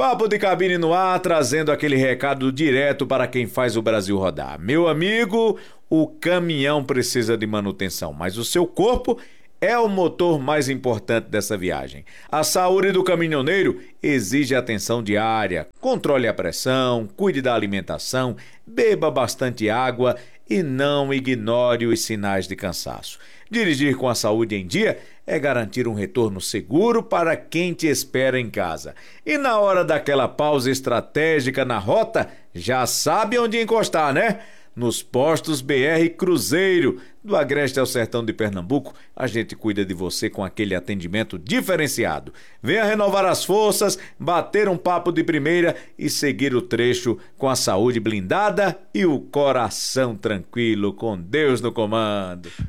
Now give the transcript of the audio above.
Papo de Cabine no ar, trazendo aquele recado direto para quem faz o Brasil rodar. Meu amigo, o caminhão precisa de manutenção, mas o seu corpo é o motor mais importante dessa viagem. A saúde do caminhoneiro exige atenção diária. Controle a pressão, cuide da alimentação, beba bastante água e não ignore os sinais de cansaço. Dirigir com a saúde em dia é garantir um retorno seguro para quem te espera em casa. E na hora daquela pausa estratégica na rota, já sabe onde encostar, né? Nos postos BR Cruzeiro, do Agreste ao Sertão de Pernambuco, a gente cuida de você com aquele atendimento diferenciado. Venha renovar as forças, bater um papo de primeira e seguir o trecho com a saúde blindada e o coração tranquilo, com Deus no comando.